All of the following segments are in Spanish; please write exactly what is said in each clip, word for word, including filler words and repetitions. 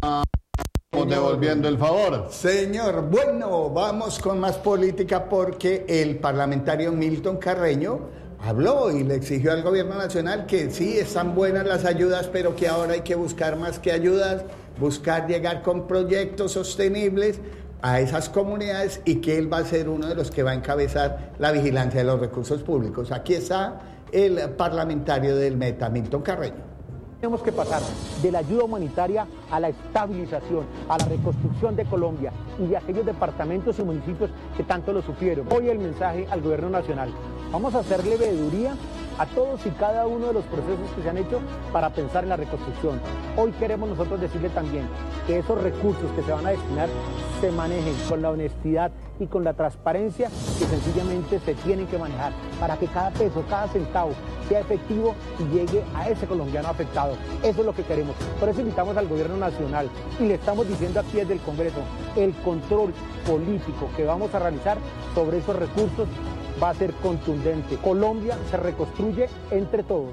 Devolviendo el favor. Señor, bueno, vamos con más política porque el parlamentario Milton Carreño habló y le exigió al gobierno nacional que sí, están buenas las ayudas, pero que ahora hay que buscar más que ayudas, buscar llegar con proyectos sostenibles a esas comunidades y que él va a ser uno de los que va a encabezar la vigilancia de los recursos públicos. Aquí está el parlamentario del Meta, Milton Carreño. Tenemos que pasar de la ayuda humanitaria a la estabilización, a la reconstrucción de Colombia y de aquellos departamentos y municipios que tanto lo sufrieron. Hoy el mensaje al gobierno nacional: vamos a hacerle veeduría a todos y cada uno de los procesos que se han hecho para pensar en la reconstrucción. Hoy queremos nosotros decirle también que esos recursos que se van a destinar se manejen con la honestidad y con la transparencia que sencillamente se tienen que manejar para que cada peso, cada centavo sea efectivo y llegue a ese colombiano afectado. Eso es lo que queremos. Por eso invitamos al gobierno nacional y le estamos diciendo aquí desde el Congreso: el control político que vamos a realizar sobre esos recursos va a ser contundente. Colombia se reconstruye entre todos.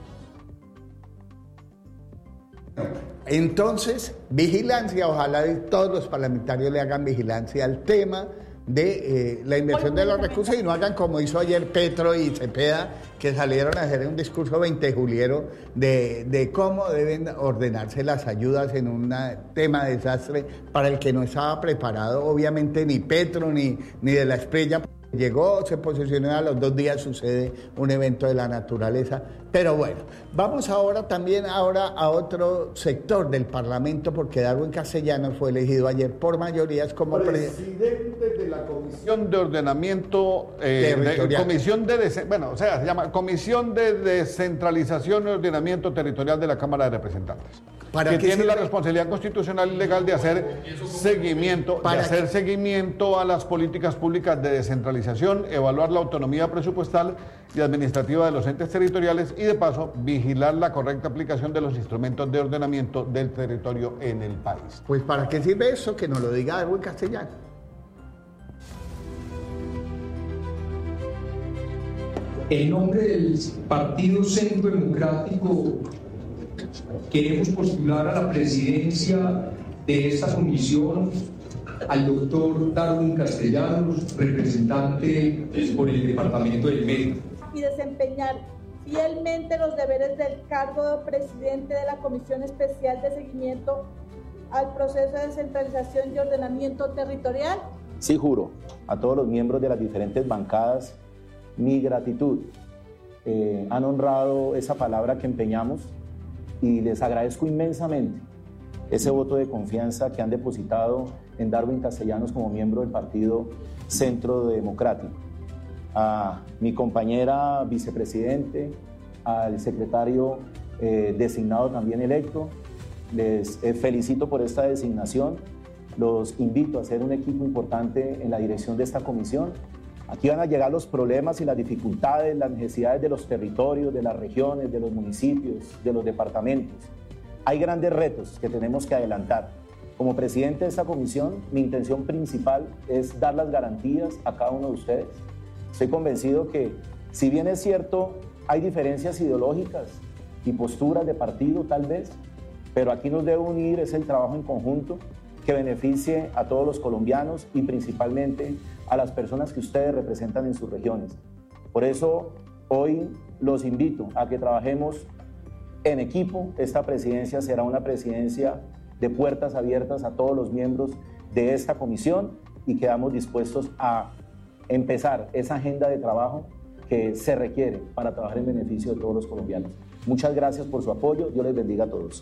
Entonces, vigilancia, ojalá todos los parlamentarios le hagan vigilancia al tema de eh, la inversión de los recursos y no hagan como hizo ayer Petro y Cepeda, que salieron a hacer un discurso veintejuliero de, de cómo deben ordenarse las ayudas en un tema de desastre para el que no estaba preparado, obviamente, ni Petro ni, ni de la Espriella. Llegó, se posicionó, a los dos días sucede un evento de la naturaleza. Pero bueno, vamos ahora también ahora a otro sector del Parlamento, porque Darwin Castellanos fue elegido ayer por mayorías como presidente pre de la Comisión de Ordenamiento eh, Territorial. De, comisión de, bueno, o sea, se llama Comisión de Descentralización y Ordenamiento Territorial de la Cámara de Representantes. ¿Para que tiene la responsabilidad constitucional y legal de hacer seguimiento, de hacer seguimiento a las políticas públicas de descentralización, evaluar la autonomía presupuestal y administrativa de los entes territoriales y, de paso, vigilar la correcta aplicación de los instrumentos de ordenamiento del territorio en el país. Pues, ¿para qué sirve eso? Que nos lo diga Darwin Castellanos. En nombre del Partido Centro Democrático, queremos postular a la presidencia de esta comisión al doctor Darwin Castellanos, representante por el departamento del Meta. Y desempeñar fielmente los deberes del cargo de presidente de la Comisión Especial de Seguimiento al Proceso de Descentralización y Ordenamiento Territorial. Sí, juro a todos los miembros de las diferentes bancadas mi gratitud. Eh, han honrado esa palabra que empeñamos y les agradezco inmensamente ese voto de confianza que han depositado en Darwin Castellanos como miembro del Partido Centro Democrático. A mi compañera vicepresidente, al secretario eh, designado también electo, les eh, felicito por esta designación, los invito a hacer un equipo importante en la dirección de esta comisión. Aquí van a llegar los problemas y las dificultades, las necesidades de los territorios, de las regiones, de los municipios, de los departamentos. Hay grandes retos que tenemos que adelantar. Como presidente de esta comisión, mi intención principal es dar las garantías a cada uno de ustedes. Estoy convencido que, si bien es cierto, hay diferencias ideológicas y posturas de partido tal vez, pero aquí nos debe unir es el trabajo en conjunto que beneficie a todos los colombianos y principalmente a las personas que ustedes representan en sus regiones. Por eso hoy los invito a que trabajemos en equipo. Esta presidencia será una presidencia de puertas abiertas a todos los miembros de esta comisión y quedamos dispuestos a empezar esa agenda de trabajo que se requiere para trabajar en beneficio de todos los colombianos. Muchas gracias por su apoyo. Dios les bendiga a todos.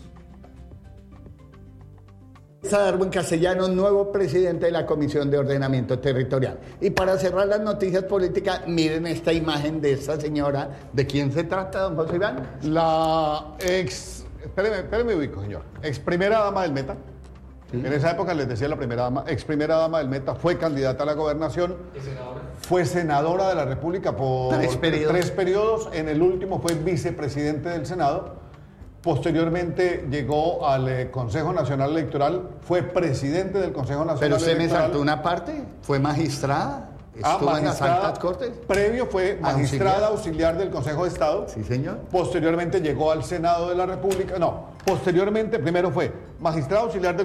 Darwin Castellanos, nuevo presidente de la Comisión de Ordenamiento Territorial. Y para cerrar las noticias políticas, miren esta imagen de esta señora. ¿De quién se trata, don José Iván? La ex... Espéreme, espéreme ubico, señor. Ex primera dama del Meta. ¿Sí? En esa época les decía la primera dama. Ex primera dama del Meta. Fue candidata a la gobernación. ¿Senadora? Fue senadora de la República por tres periodos. tres periodos. En el último fue vicepresidente del Senado. Posteriormente llegó al eh, Consejo Nacional Electoral, fue presidente del Consejo Nacional Electoral. Pero usted Electoral. me saltó una parte, fue magistrada, ah, estuvo magistrada, en las altas cortes. Previo fue magistrada auxiliar. auxiliar del Consejo de Estado. Sí, señor. Posteriormente llegó al Senado de la República, no, posteriormente primero fue magistrada auxiliar del